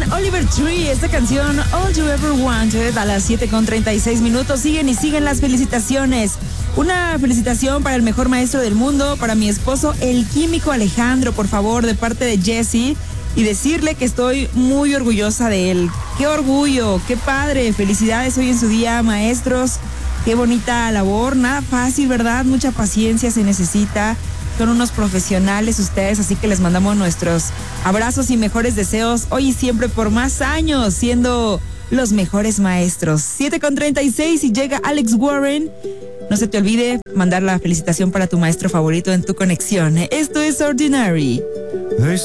Oliver Tree, esta canción All You Ever Wanted a las 7:36. Siguen y siguen las felicitaciones. Una felicitación para el mejor maestro del mundo, para mi esposo, el químico Alejandro, por favor, de parte de Jessie. Y decirle que estoy muy orgullosa de él. ¡Qué orgullo! ¡Qué padre! Felicidades hoy en su día, maestros. Qué bonita labor. Nada fácil, ¿verdad? Mucha paciencia se necesita. Son unos profesionales ustedes, así que les mandamos nuestros abrazos y mejores deseos hoy y siempre por más años, siendo los mejores maestros. 7:36 y llega Alex Warren. No se te olvide mandar la felicitación para tu maestro favorito en tu conexión. Esto es Ordinary.